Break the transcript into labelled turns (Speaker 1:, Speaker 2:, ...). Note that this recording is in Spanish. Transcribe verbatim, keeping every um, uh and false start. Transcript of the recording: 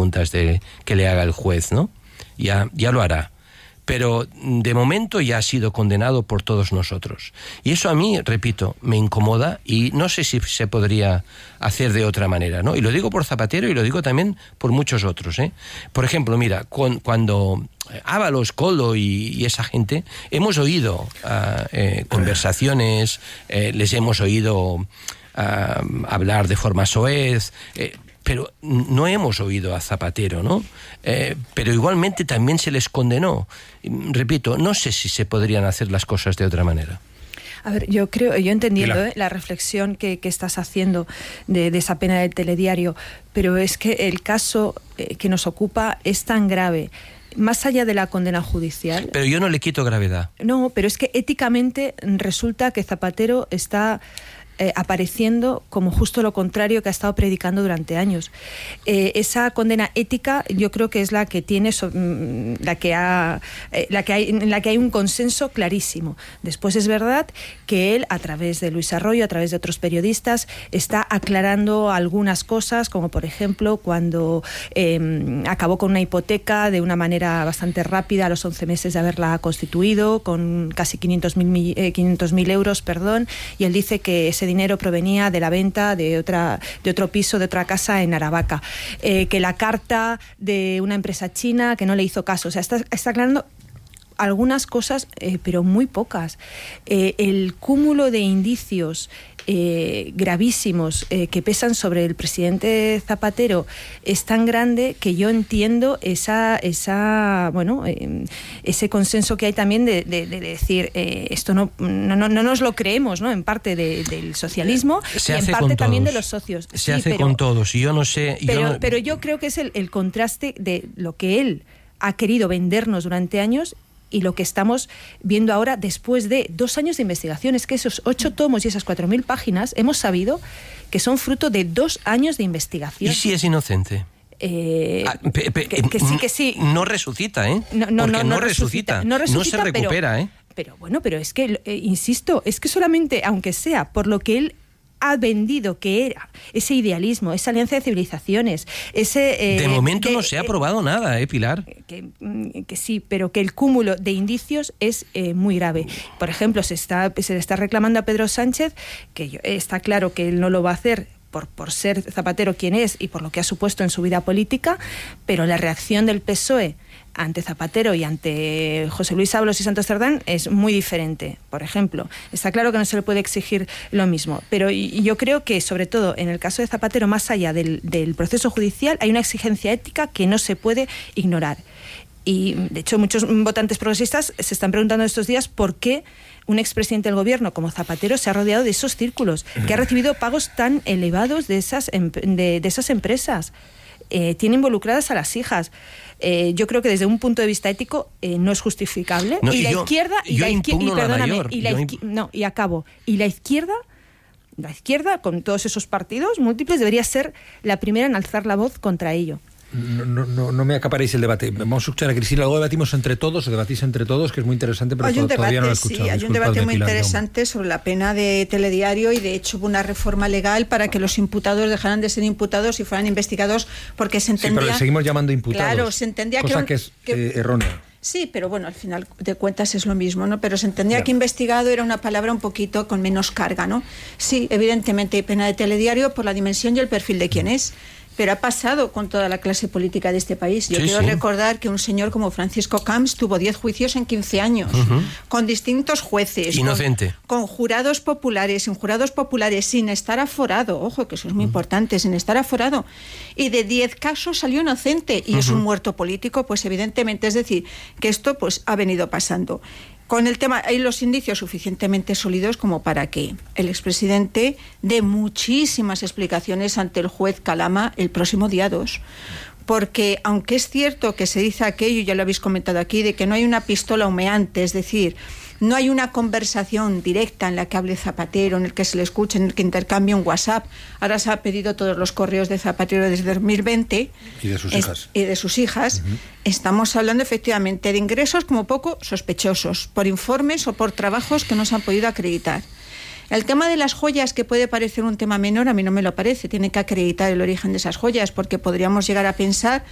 Speaker 1: preguntas de, que le haga el juez, ¿no? Ya, ya lo hará. Pero de momento ya ha sido condenado por todos nosotros. Y eso a mí, repito, me incomoda y no sé si se podría hacer de otra manera, ¿no? Y lo digo por Zapatero y lo digo también por muchos otros, ¿eh? Por ejemplo, mira, con, cuando Ábalos, Koldo y, y esa gente, hemos oído uh, eh, conversaciones, eh, les hemos oído uh, hablar de forma soez, eh, pero no hemos oído a Zapatero, ¿no? Eh, pero igualmente también se les condenó. Repito, no sé si se podrían hacer las cosas de otra manera.
Speaker 2: A ver, yo creo, yo entendiendo ¿eh? la reflexión que, que estás haciendo de, de esa pena del telediario, pero es que el caso eh, que nos ocupa es tan grave, más allá de la condena judicial.
Speaker 1: Pero yo no le quito gravedad.
Speaker 2: No, pero es que éticamente resulta que Zapatero está Eh, apareciendo como justo lo contrario que ha estado predicando durante años. Eh, esa condena ética yo creo que es la que tiene so, la que ha eh, la que hay, en la que hay un consenso clarísimo. Después es verdad que él, a través de Luis Arroyo, a través de otros periodistas, está aclarando algunas cosas, como por ejemplo cuando eh, acabó con una hipoteca de una manera bastante rápida a los once meses de haberla constituido, con casi quinientos mil euros, perdón, y él dice que ese dinero provenía de la venta de otra de otro piso, de otra casa en Aravaca, eh, que la carta de una empresa china que no le hizo caso, o sea, está, está aclarando algunas cosas, eh, pero muy pocas. Eh, el cúmulo de indicios eh, gravísimos eh, que pesan sobre el presidente Zapatero es tan grande que yo entiendo esa, esa bueno, eh, ese consenso que hay también de, de, de decir eh, esto no, no, no, no nos lo creemos, ¿no? En parte de, del socialismo
Speaker 1: se
Speaker 2: y en parte también de los socios.
Speaker 1: Se
Speaker 2: sí,
Speaker 1: hace
Speaker 2: pero,
Speaker 1: con todos y yo no sé.
Speaker 2: Pero
Speaker 1: yo,
Speaker 2: no... pero yo creo que es el, el contraste de lo que él ha querido vendernos durante años y lo que estamos viendo ahora después de dos años de investigación. Es que esos ocho tomos y esas cuatro mil páginas hemos sabido que son fruto de dos años de investigación.
Speaker 1: ¿Y si es inocente?
Speaker 2: Eh,
Speaker 1: ah, pe, pe,
Speaker 2: que, que sí, que sí.
Speaker 1: No resucita, ¿eh?
Speaker 2: No, no,
Speaker 1: Porque
Speaker 2: no, no,
Speaker 1: no, resucita,
Speaker 2: resucita, no resucita,
Speaker 1: no se recupera,
Speaker 2: pero,
Speaker 1: ¿eh?
Speaker 2: Pero bueno, pero es que, eh, insisto, es que solamente, aunque sea por lo que él ha vendido que era ese idealismo, esa alianza de civilizaciones, ese... Eh,
Speaker 1: de momento
Speaker 2: de,
Speaker 1: no se ha probado eh, nada, ¿eh, Pilar?
Speaker 2: Que, que sí, pero que el cúmulo de indicios es eh, muy grave. Por ejemplo, se, está, se le está reclamando a Pedro Sánchez, que yo, está claro que él no lo va a hacer por, por ser Zapatero quien es y por lo que ha supuesto en su vida política, pero la reacción del P S O E ante Zapatero y ante José Luis Ábalos y Santos Cerdán es muy diferente. Por ejemplo, está claro que no se le puede exigir lo mismo, pero yo creo que, sobre todo en el caso de Zapatero, más allá del, del proceso judicial, hay una exigencia ética que no se puede ignorar. Y, de hecho, muchos votantes progresistas se están preguntando estos días por qué un expresidente del gobierno como Zapatero se ha rodeado de esos círculos, que ha recibido pagos tan elevados de esas, de, de esas empresas. Eh, tiene involucradas a las hijas. Eh, yo creo que desde un punto de vista ético eh, no es justificable.
Speaker 1: No,
Speaker 2: y,
Speaker 1: y
Speaker 2: la
Speaker 1: yo,
Speaker 2: izquierda y
Speaker 1: yo
Speaker 2: la izquierda y perdóname
Speaker 1: mayor,
Speaker 2: y la
Speaker 1: yo
Speaker 2: izquier- no y acabo y la izquierda la izquierda con todos esos partidos múltiples debería ser la primera en alzar la voz contra ello.
Speaker 3: No, no, no me acaparéis el debate. Vamos a escuchar a Cristina, luego debatimos entre todos, o debatís entre todos, que es muy interesante, pero
Speaker 4: hay un
Speaker 3: todavía
Speaker 4: debate,
Speaker 3: no lo he escuchado.
Speaker 4: Sí, hay un debate muy interesante sobre la pena de telediario y de hecho hubo una reforma legal para que los imputados dejaran de ser imputados y fueran investigados porque se entendía...
Speaker 3: Sí, pero le seguimos llamando imputados.
Speaker 4: Claro, se entendía
Speaker 3: cosa
Speaker 4: que...
Speaker 3: que es
Speaker 4: que
Speaker 3: eh, errónea.
Speaker 4: Sí, pero bueno, al final de cuentas es lo mismo, ¿no? Pero se entendía
Speaker 3: ya.
Speaker 4: que investigado era una palabra un poquito con menos carga, ¿no? Sí, evidentemente hay pena de telediario por la dimensión y el perfil de quién es. Pero ha pasado con toda la clase política de este país. Yo
Speaker 1: sí,
Speaker 4: quiero
Speaker 1: sí.
Speaker 4: recordar que un señor como Francisco Camps tuvo diez juicios en quince años, uh-huh. con distintos jueces.
Speaker 1: Inocente.
Speaker 4: Con, con jurados populares, sin jurados populares, sin estar aforado. Ojo, que eso es muy uh-huh. importante, sin estar aforado. Y de diez casos salió inocente y uh-huh. es un muerto político, pues evidentemente. Es decir, que esto pues ha venido pasando. Con el tema, hay los indicios suficientemente sólidos como para que el expresidente dé muchísimas explicaciones ante el juez Calama el próximo día dos. Porque aunque es cierto que se dice aquello, ya lo habéis comentado aquí, de que no hay una pistola humeante, es decir, no hay una conversación directa en la que hable Zapatero, en el que se le escuche, en el que intercambie un WhatsApp. Ahora se ha pedido todos los correos de Zapatero desde dos mil veinte.
Speaker 3: Y de sus
Speaker 4: es,
Speaker 3: hijas.
Speaker 4: Y de sus hijas. Uh-huh. Estamos hablando efectivamente de ingresos como poco sospechosos, por informes o por trabajos que no se han podido acreditar. El tema de las joyas, que puede parecer un tema menor, a mí no me lo parece. Tiene que acreditar el origen de esas joyas, porque podríamos llegar a pensar